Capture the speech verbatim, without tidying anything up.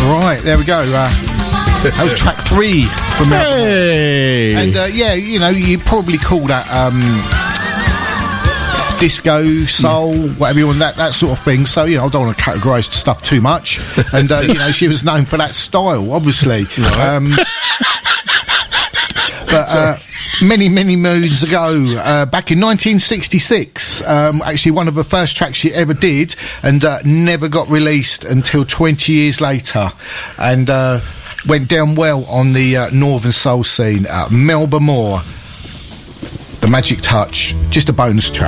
Right, there we go. Uh, that was track three from Melba Moore. Hey. And uh, yeah, you know, you probably call that um, disco, soul, whatever you want, that that sort of thing. So you know, I don't want to categorise stuff too much. And uh, you know, she was known for that style, obviously. Um, but uh, many, many moons ago, uh, back in nineteen sixty-six, um, actually one of the first tracks she ever did, and uh, never got released until twenty years later, and uh, went down well on the uh, Northern Soul scene. Uh, Melba Moore, The Magic Touch, just a bonus track.